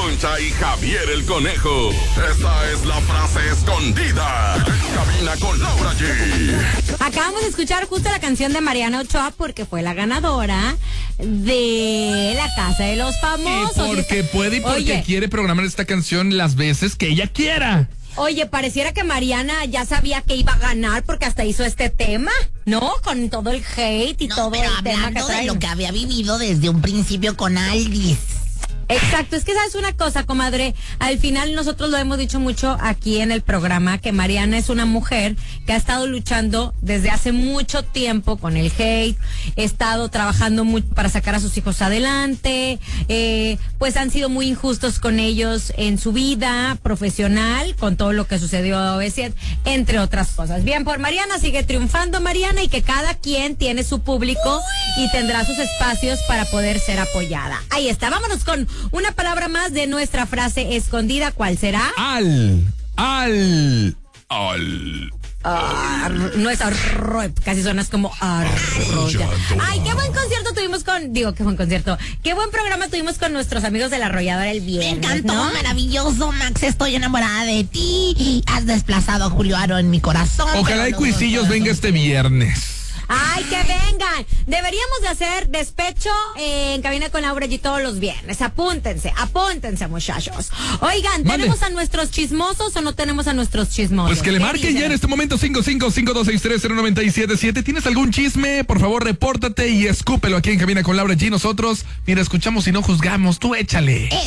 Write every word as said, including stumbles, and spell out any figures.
Concha y Javier el Conejo. Esta es la frase escondida en Cabina con Laura G. Acabamos de escuchar justo la canción de Mariana Ochoa porque fue la ganadora de la Casa de los Famosos. Y porque está... puede y porque Oye. quiere programar esta canción las veces que ella quiera. Oye, pareciera que Mariana ya sabía que iba a ganar porque hasta hizo este tema, ¿no? Con todo el hate y No, todo pero el tema que hablando de traen. lo que había vivido desde un principio con Aldis. Exacto, es que sabes una cosa, comadre, al final nosotros lo hemos dicho mucho aquí en el programa, que Mariana es una mujer que ha estado luchando desde hace mucho tiempo con el hate, ha estado trabajando mucho para sacar a sus hijos adelante, eh, pues han sido muy injustos con ellos en su vida profesional, con todo lo que sucedió, entre otras cosas. Bien, por Mariana, sigue triunfando Mariana, y que cada quien tiene su público y tendrá sus espacios para poder ser apoyada. Ahí está, vámonos con una palabra más de nuestra frase escondida. ¿Cuál será? Al, al, al. Ah, no es arro, casi suenas como arrolla. Ay, qué buen concierto tuvimos con, digo, qué buen concierto, qué buen programa tuvimos con nuestros amigos de La Arrolladora el Me viernes, encantó, ¿no? maravilloso, Max, estoy enamorada de ti. Has desplazado a Julio Aro en mi corazón. Ojalá y Cuisillos venga este viernes. Ay, que vengan. Deberíamos de hacer despecho eh, en Cabina con Laura G todos los viernes. Apúntense, apúntense, muchachos. Oigan, Mande. ¿tenemos a nuestros chismosos o no tenemos a nuestros chismosos? Pues que le ¿Qué marquen dicen? ya en este momento cinco cinco cinco dos seis tres cero nueve siete siete. ¿Tienes algún chisme? Por favor, repórtate y escúpelo aquí en Cabina con Laura G. Nosotros, mira, escuchamos y no juzgamos. Tú échale.